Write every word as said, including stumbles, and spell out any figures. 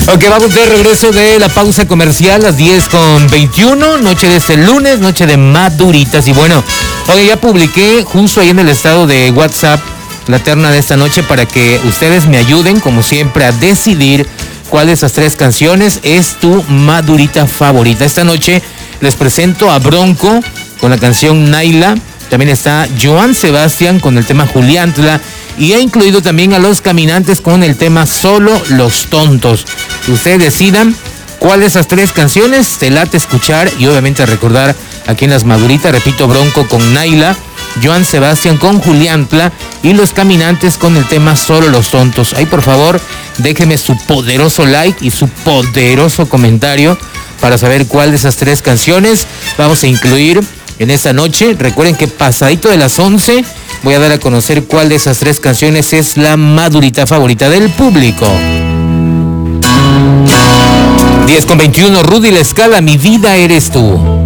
Ok, vamos de regreso de la pausa comercial, las diez con veintiuno, noche de este lunes, noche de maduritas. Y bueno, oye, ya publiqué justo ahí en el estado de WhatsApp la terna de esta noche para que ustedes me ayuden, como siempre, a decidir cuál de esas tres canciones es tu madurita favorita. Esta noche les presento a Bronco con la canción Naila, también está Joan Sebastián con el tema Juliantla, y ha incluido también a Los Caminantes con el tema Solo los Tontos. Ustedes decidan cuál de esas tres canciones te late escuchar y obviamente recordar aquí en las maduritas. Repito, Bronco con Naila, Joan Sebastián con Juliantla y Los Caminantes con el tema Solo los Tontos. Ahí por favor déjenme su poderoso like y su poderoso comentario para saber cuál de esas tres canciones vamos a incluir en esta noche. Recuerden que pasadito de las once voy a dar a conocer cuál de esas tres canciones es la madurita favorita del público. diez con veintiuno, Rudy La Escala, Mi Vida Eres Tú.